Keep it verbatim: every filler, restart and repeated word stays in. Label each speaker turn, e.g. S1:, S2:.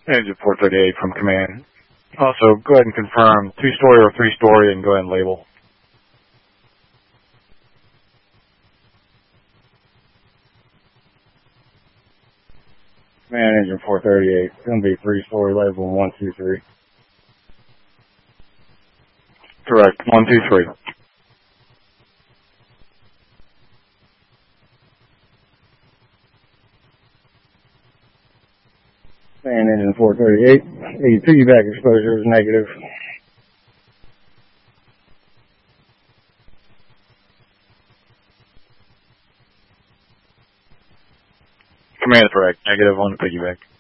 S1: Engine four thirty-eight from command. Also, go ahead and confirm two-story or three-story and go ahead and label. Command engine four thirty-eight. It's going to be three-story label one two three. Correct. one two three. Command engine four thirty-eight. The piggyback exposure is negative. Command correct. Negative on the piggyback.